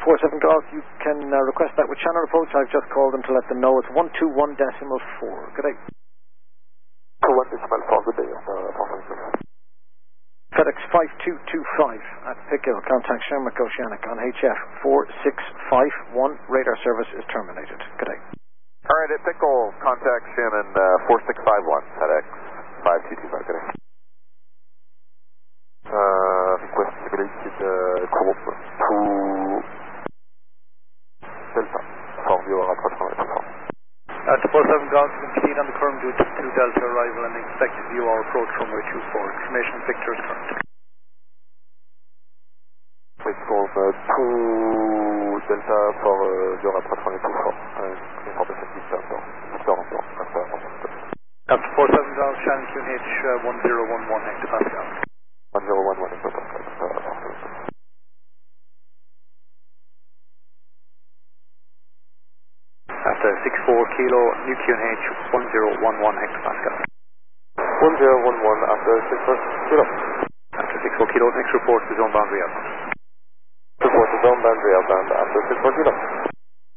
47 Golf, you can request that with channel approach. I've just called them to let them know it's 121.4. Good day. 21.4, good day. FedEx 5225 at Pickhill. Contact Shamrock Oceanic on HF 4651. Radar service is terminated. Good day. All right, at Pickle, contact Shannon 4651, FedEx 5225, good day. Request related group to Delta for your approximate performance. At 47 Golf, complete on the current route to Delta arrival and expect to view our approach runway 24. Information pictures current. Wait for 2 Delta for your approach runway 24. Information distance after. After 47 Golf, Shannon QNH 1011 hectopascal. 1011 hectopascal. After 64 kilo, new QNH 1011 hectopascal. 1011 after 64 kilo. After 64 kilo, next report to zone boundary outbound. Report to zone boundary outbound after 64 kilo.